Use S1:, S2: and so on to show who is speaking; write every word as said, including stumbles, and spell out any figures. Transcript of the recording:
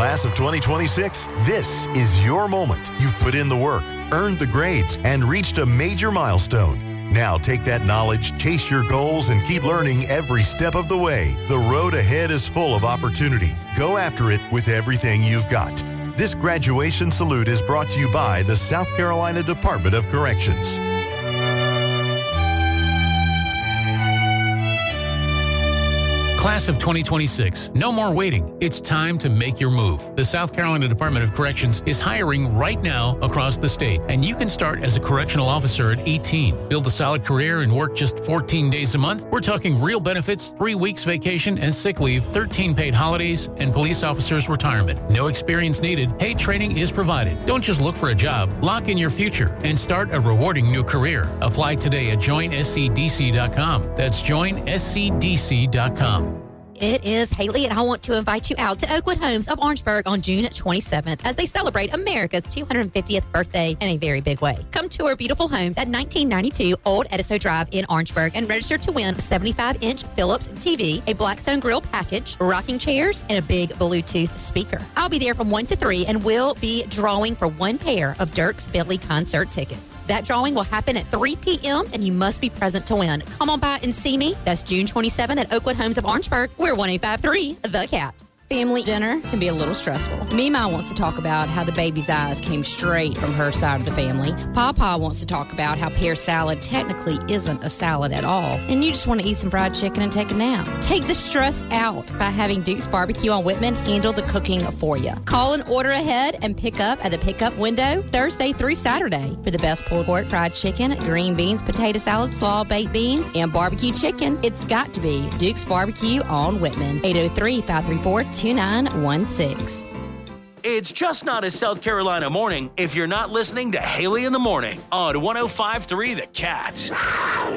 S1: Class of twenty twenty-six, this is your moment. You've put in the work, earned the grades, and reached a major milestone. Now take that knowledge, chase your goals, and keep learning every step of the way. The road ahead is full of opportunity. Go after it with everything you've got. This graduation salute is brought to you by the South Carolina Department of Corrections.
S2: Class of twenty twenty-six, no more waiting. It's time to make your move. The South Carolina Department of Corrections is hiring right now across the state, and you can start as a correctional officer at eighteen. Build a solid career and work just fourteen days a month. We're talking real benefits, three weeks vacation and sick leave, thirteen paid holidays, and police officers retirement. No experience needed. Paid training is provided. Don't just look for a job. Lock in your future and start a rewarding new career. Apply today at join s c d c dot com. That's join s c d c dot com.
S3: It is Haley, and I want to invite you out to Oakwood Homes of Orangeburg on June twenty-seventh as they celebrate America's two hundred fiftieth birthday in a very big way. Come tour beautiful homes at nineteen ninety-two Old Ediso Drive in Orangeburg and register to win a seventy-five inch Philips T V, a Blackstone Grill package, rocking chairs, and a big Bluetooth speaker. I'll be there from one to three and we'll be drawing for one pair of Dierks Bentley concert tickets. That drawing will happen at three p.m. and you must be present to win. Come on by and see me. That's June twenty-seventh at Oakwood Homes of Orangeburg. We're one eight five three The Cat.
S4: Family dinner can be a little stressful. Mima wants to talk about how the baby's eyes came straight from her side of the family. Papa wants to talk about how pear salad technically isn't a salad at all. And you just want to eat some fried chicken and take a nap. Take the stress out by having Duke's Barbecue on Whitman handle the cooking for you. Call and order ahead and pick up at the pickup window Thursday through Saturday for the best pulled pork, fried chicken, green beans, potato salad, slaw baked beans, and barbecue chicken. It's got to be Duke's Barbecue on Whitman. eight oh three, five three four, two nine one six.
S5: It's just not a South Carolina morning if you're not listening to Haley in the Morning on one oh five point three The Cat.